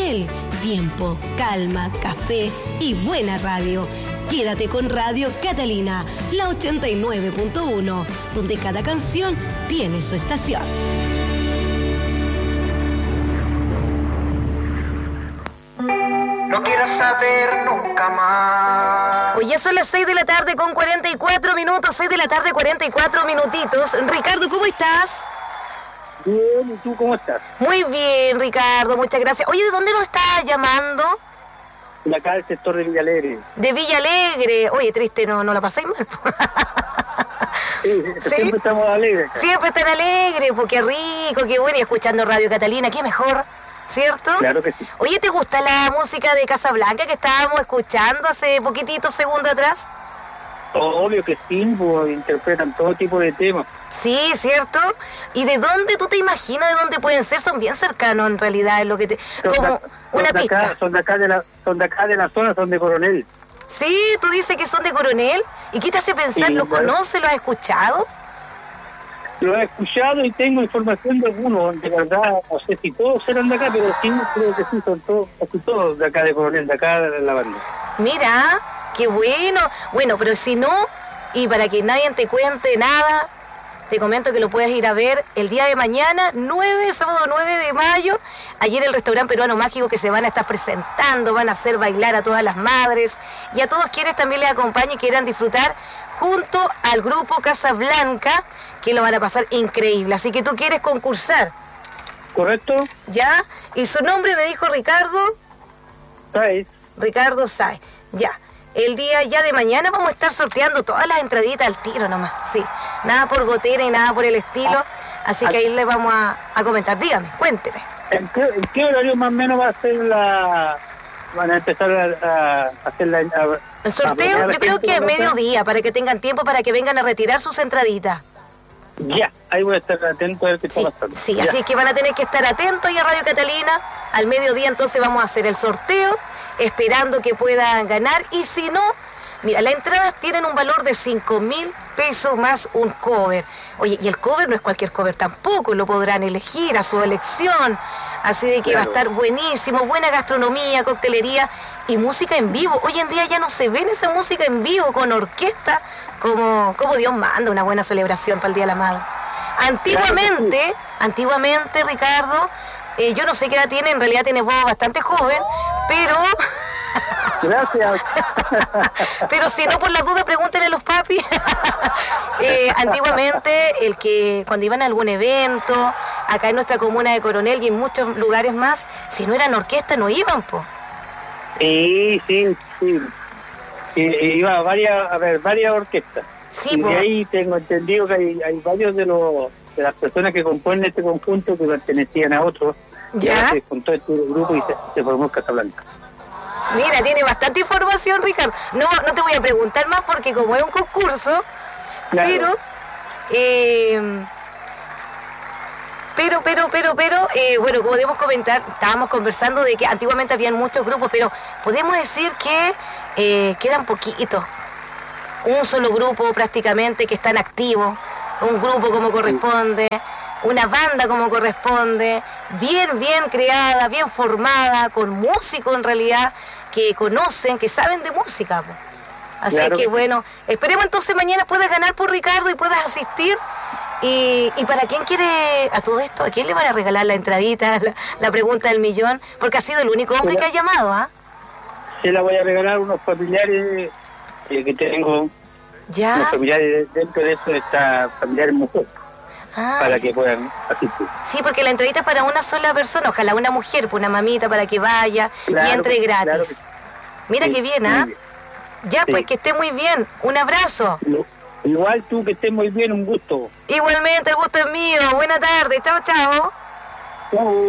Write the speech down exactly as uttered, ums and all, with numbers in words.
Coronel. Tiempo, calma, café y buena radio. Quédate con Radio Catalina, la ochenta y nueve punto uno, donde cada canción tiene su estación. No quiero saber nunca más. Oye, son las seis de la tarde con cuarenta y cuatro minutos, seis de la tarde, cuarenta y cuatro minutitos. Ricardo, ¿cómo estás? Bien, ¿y tú cómo estás? Muy bien, Ricardo, muchas gracias. Oye, ¿de dónde nos estás llamando? De acá del sector de Villa Alegre. De Villa Alegre. Oye, triste, no, no la pasáis mal. Sí, ¿Sí? Siempre estamos alegres. Siempre están alegres, pues qué rico, qué bueno. Y escuchando Radio Catalina, qué mejor, ¿cierto? Claro que sí. Oye, ¿te gusta la música de Casablanca que estábamos escuchando hace poquititos segundos atrás? Obvio que sí, pues interpretan todo tipo de temas. Sí, ¿cierto? ¿Y de dónde tú te imaginas de dónde pueden ser? Son bien cercanos en realidad, es lo que te... Son como de- una son de pista. acá, son de acá de la, son de acá de la zona, son de Coronel. Sí, tú dices que son de Coronel. ¿Y qué te hace pensar? Sí, ¿Lo claro. conoces? ¿Lo has escuchado? Lo he escuchado y tengo información de algunos, de verdad, no sé si todos eran de acá, pero sí, creo que sí, son todos, casi todos de acá de Coronel, de acá de la banda. Mira, qué bueno. Bueno, pero si no, y para que nadie te cuente nada, te comento que lo puedes ir a ver el día de mañana, nueve, sábado nueve de mayo, allí en el restaurante peruano mágico, que se van a estar presentando, van a hacer bailar a todas las madres y a todos quienes también les acompañen y quieran disfrutar junto al grupo Casablanca, que lo van a pasar increíble. Así que tú quieres concursar, ¿Correcto? ¿ya? Y su nombre me dijo Ricardo, ¿Sabes? Ricardo Sáez, ya. El día ya de mañana vamos a estar sorteando todas las entraditas al tiro nomás, sí. Nada por gotera y nada por el estilo, así que ahí les vamos a, a comentar. Dígame, cuénteme. ¿En qué, en qué horario más o menos va a ser la... van a empezar a, a hacer la... a- El sorteo a- yo creo que a a- mediodía, para que tengan tiempo para que vengan a retirar sus entraditas. Ya, ahí voy a estar atento a ver qué está Sí, pasando. sí, Ya. así que van a tener que estar atentos ahí a Radio Catalina. Al mediodía entonces vamos a hacer el sorteo, esperando que puedan ganar. Y si no, mira, las entradas tienen un valor de cinco mil pesos más un cover. Oye, y el cover no es cualquier cover tampoco, lo podrán elegir a su elección. Así de que Claro. va a estar buenísimo, buena gastronomía, coctelería y música en vivo. Hoy en día ya no se ven esa música en vivo con orquesta como, como Dios manda, una buena celebración para el Día de la Madre. Antiguamente, antiguamente, Ricardo, eh, yo no sé qué edad tiene, en realidad tiene voz bastante joven, pero Gracias. pero si no, por las dudas, pregúntenle a los papis. Eh, antiguamente, el que cuando iban a algún evento, acá en nuestra comuna de Coronel y en muchos lugares más, si no eran orquesta, no iban, po. Sí, sí, sí. Y- y iba a varias, a ver, varias orquestas. Sí, y po. de ahí tengo entendido que hay, hay varios de los de las personas que componen este conjunto que pertenecían a otros. Y ¿Ya? ahora se juntó este grupo y se, se formó Casablanca. Mira, tiene bastante información, Ricardo. No, no te voy a preguntar más porque como es un concurso, Claro. pero, eh, pero, pero, pero, pero, eh, bueno, como debemos comentar, estábamos conversando de que antiguamente habían muchos grupos, pero podemos decir que eh, quedan poquitos. Un solo grupo prácticamente que está en activo, un grupo como corresponde, una banda como corresponde, bien, bien creada, bien formada, con músicos en realidad que conocen, que saben de música, po. Así Claro que que sí. bueno, esperemos entonces mañana puedas ganar por Ricardo y puedas asistir. Y, y para quién quiere a todo esto, ¿a quién le van a regalar la entradita, la, la pregunta del millón? Porque ha sido el único hombre que ha llamado, ¿ah? Se la voy a regalar a unos familiares eh, que tengo, unos Ya. familiares dentro de eso está familiares mujeres, Ah, para que puedan asistir. sí, porque la entradita es para una sola persona, ojalá una mujer, pues una mamita para que vaya Claro y entre que- gratis. claro que sí. Mira Sí, qué bien, muy ¿ah? bien. Ya, Sí. pues que esté muy bien. Un abrazo. Igual tú, que estés muy bien, un gusto. Igualmente, el gusto es mío. Buena tarde. Chao, chao. Chao.